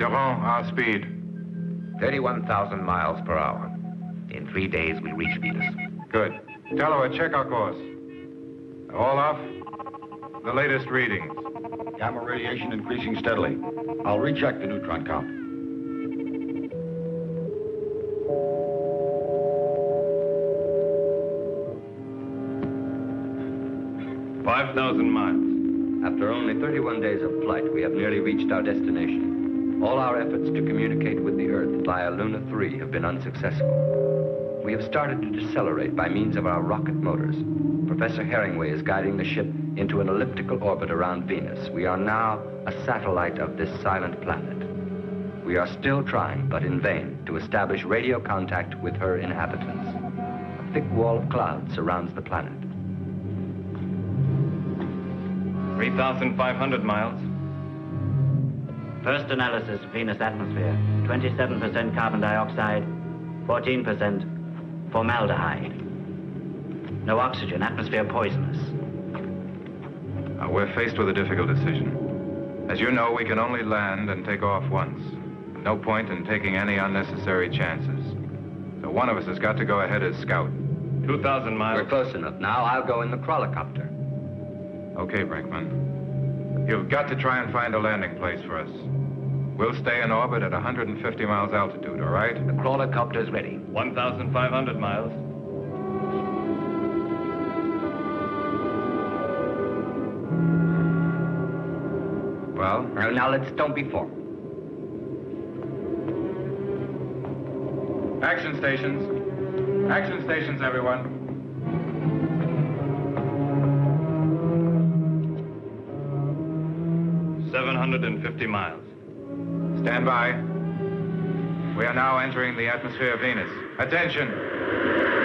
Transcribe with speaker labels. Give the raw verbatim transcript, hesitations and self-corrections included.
Speaker 1: Durand, our speed.
Speaker 2: thirty-one thousand miles per hour. In three days, we reach Venus.
Speaker 1: Good. Delaware, check our course. Olaf, the latest readings.
Speaker 3: Gamma radiation increasing steadily. I'll recheck the neutron count.
Speaker 4: five thousand miles.
Speaker 5: After only thirty-one days of flight, we have nearly reached our destination. All our efforts to communicate with the Earth via Luna three have been unsuccessful. We have started to decelerate by means of our rocket motors. Professor Herringway is guiding the ship into an elliptical orbit around Venus. We are now a satellite of this silent planet. We are still trying, but in vain, to establish radio contact with her inhabitants. A thick wall of clouds surrounds the planet.
Speaker 4: three thousand five hundred miles.
Speaker 6: First analysis, Venus atmosphere. twenty-seven percent carbon dioxide, fourteen percent formaldehyde. No oxygen, atmosphere poisonous.
Speaker 1: Now, we're faced with a difficult decision. As you know, we can only land and take off once. No point in taking any unnecessary chances. So one of us has got to go ahead as scout.
Speaker 4: two thousand miles.
Speaker 5: We're close enough. Now I'll go in the crawlercopter.
Speaker 1: Okay, Brinkman. You've got to try and find a landing place for us. We'll stay in orbit at one hundred fifty miles altitude, all right?
Speaker 5: The crawlercopter's ready.
Speaker 4: one thousand five hundred miles.
Speaker 1: Well?
Speaker 5: Well, now let's don't be formal.
Speaker 1: Action stations. Action stations, everyone.
Speaker 4: seven hundred fifty miles.
Speaker 1: Stand by. We are now entering the atmosphere of Venus. Attention!